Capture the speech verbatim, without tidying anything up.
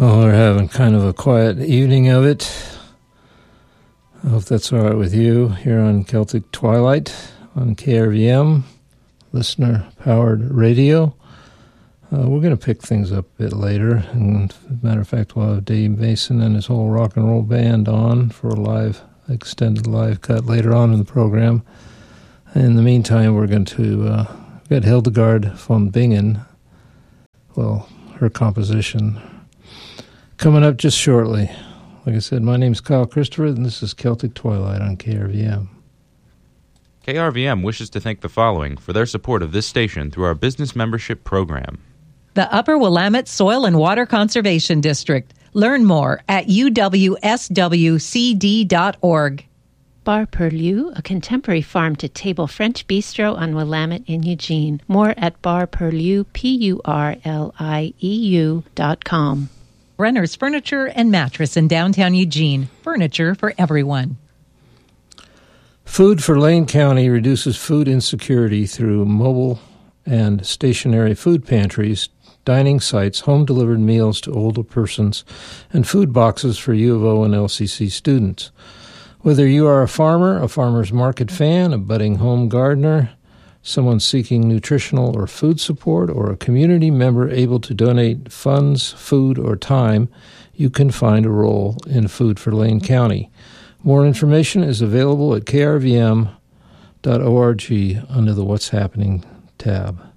Well, we're having kind of a quiet evening of it. I hope that's all right with you here on Celtic Twilight on K R V M, listener-powered radio. Uh, we're going to pick things up a bit later. And as a matter of fact, we'll have Dave Mason and his whole rock and roll band on for a live, extended live cut later on in the program. In the meantime, we're going to uh, get Hildegard von Bingen, well, her composition, coming up just shortly. Like I said, my name's Kyle Christopher, and this is Celtic Twilight on K R V M. K R V M wishes to thank the following for their support of this station through our business membership program. The Upper Willamette Soil and Water Conservation District. Learn more at u w s w c d dot org. Bar Purlieu, a contemporary farm-to-table French bistro on Willamette in Eugene. More at bar purlieu, P U R L I E U dot com. Brenner's Furniture and Mattress in downtown Eugene. Furniture for everyone. Food for Lane County reduces food insecurity through mobile and stationary food pantries, dining sites, home-delivered meals to older persons, and food boxes for U of O and L C C students. Whether you are a farmer, a farmer's market fan, a budding home gardener, someone seeking nutritional or food support, or a community member able to donate funds, food, or time, you can find a role in Food for Lane County. More information is available at k r v m dot org under the What's Happening tab.